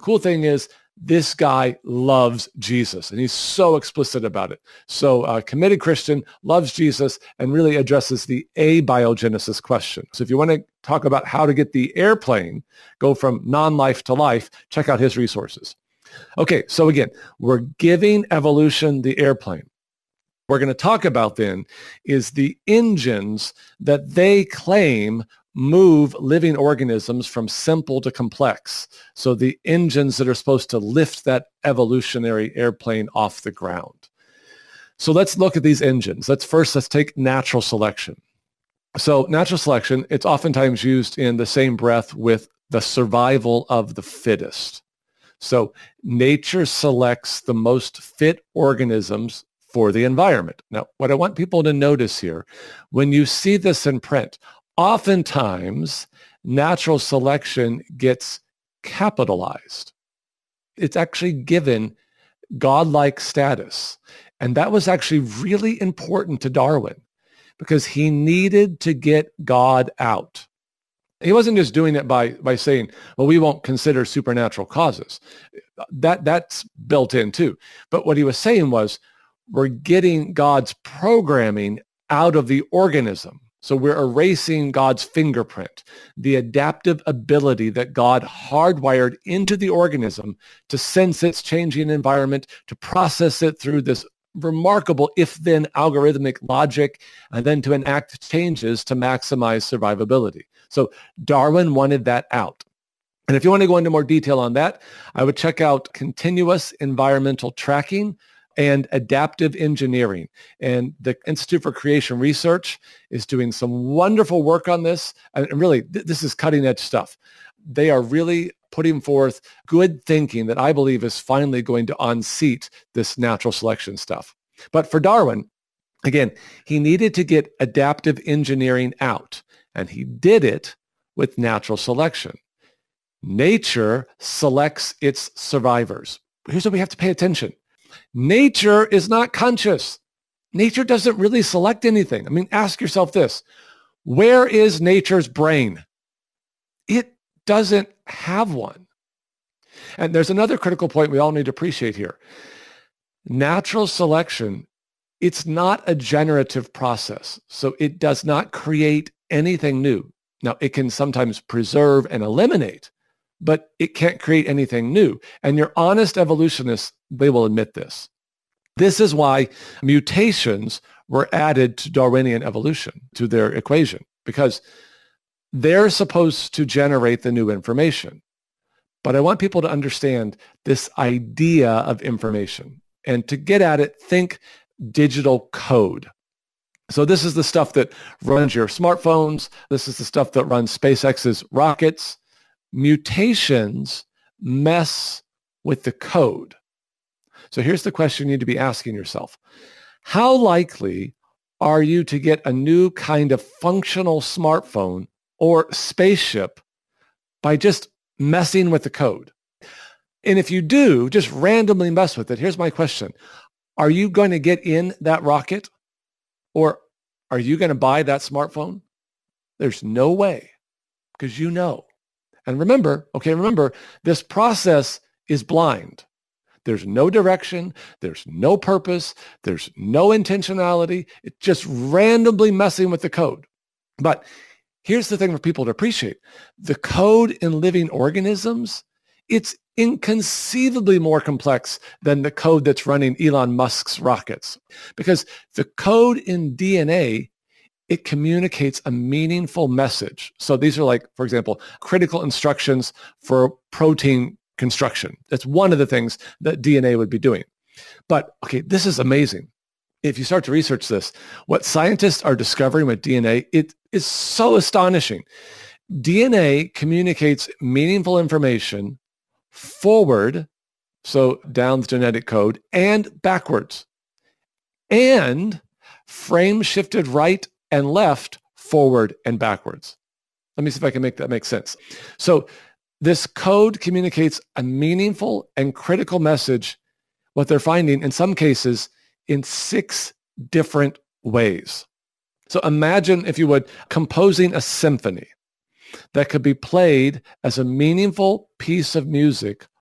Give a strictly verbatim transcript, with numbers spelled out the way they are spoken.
cool thing is this guy loves Jesus, and he's so explicit about it. So a committed Christian, loves Jesus, and really addresses the abiogenesis question. So if you want to talk about how to get the airplane, go from non-life to life, check out his resources. Okay, so again, we're giving evolution the airplane. What we're going to talk about then is the engines that they claim move living organisms from simple to complex. So the engines that are supposed to lift that evolutionary airplane off the ground. So let's look at these engines. Let's first, let's take natural selection. So natural selection, it's oftentimes used in the same breath with the survival of the fittest. So nature selects the most fit organisms for the environment. Now, what I want people to notice here, when you see this in print, oftentimes, natural selection gets capitalized. It's actually given godlike status. And that was actually really important to Darwin because he needed to get God out. He wasn't just doing it by, by saying, well, we won't consider supernatural causes. That, that's built in too. But what he was saying was, we're getting God's programming out of the organism. So we're erasing God's fingerprint, the adaptive ability that God hardwired into the organism to sense its changing environment, to process it through this remarkable if-then algorithmic logic, and then to enact changes to maximize survivability. So Darwin wanted that out. And if you want to go into more detail on that, I would check out continuous environmental tracking and adaptive engineering. And the Institute for Creation Research is doing some wonderful work on this. And really, th- this is cutting edge stuff. They are really putting forth good thinking that I believe is finally going to unseat this natural selection stuff. But for Darwin, again, he needed to get adaptive engineering out, and he did it with natural selection. Nature selects its survivors. Here's what we have to pay attention. Nature is not conscious. Nature doesn't really select anything. I mean, ask yourself this. Where is nature's brain? It doesn't have one. And there's another critical point we all need to appreciate here. Natural selection, it's not a generative process. So it does not create anything new. Now, it can sometimes preserve and eliminate, but it can't create anything new. And your honest evolutionists, they will admit this. This is why mutations were added to Darwinian evolution, to their equation, because they're supposed to generate the new information. But I want people to understand this idea of information. And to get at it, think digital code. So this is the stuff that runs your smartphones. This is the stuff that runs SpaceX's rockets. Mutations mess with the code. So here's the question you need to be asking yourself. How likely are you to get a new kind of functional smartphone or spaceship by just messing with the code? And if you do, just randomly mess with it, here's my question. Are you going to get in that rocket? Or are you going to buy that smartphone? There's no way, because you know. And remember, okay, remember, this process is blind. There's no direction. There's no purpose. There's no intentionality. It's just randomly messing with the code. But here's the thing for people to appreciate. The code in living organisms, it's inconceivably more complex than the code that's running Elon Musk's rockets. Because the code in D N A, it communicates a meaningful message. So these are like, for example, critical instructions for protein construction. That's one of the things that D N A would be doing. But, okay, this is amazing. If you start to research this, what scientists are discovering with D N A, it is so astonishing. D N A communicates meaningful information forward, so down the genetic code, and backwards, and frame shifted right and left, forward and backwards. Let me see if I can make that make sense. So this code communicates a meaningful and critical message, what they're finding in some cases, in six different ways. So imagine, if you would, composing a symphony that could be played as a meaningful piece of music